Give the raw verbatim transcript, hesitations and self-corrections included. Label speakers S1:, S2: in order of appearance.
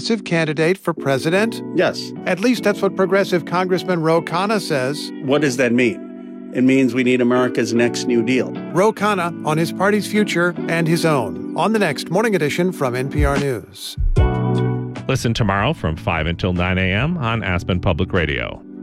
S1: progressive candidate for president?
S2: Yes.
S1: At least that's what progressive Congressman Ro Khanna says.
S2: What does that mean? It means we need America's next New Deal.
S1: Ro Khanna on his party's future and his own on the next Morning Edition from N P R News.
S3: Listen tomorrow from five until nine a.m. on Aspen Public Radio.